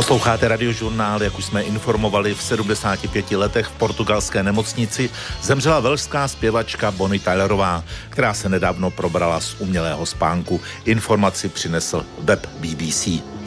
Posloucháte Radiožurnál, jak už jsme informovali, v 75 letech v portugalské nemocnici zemřela velšská zpěvačka Bonnie Tylerová, která se nedávno probrala z umělého spánku. Informaci přinesl web BBC.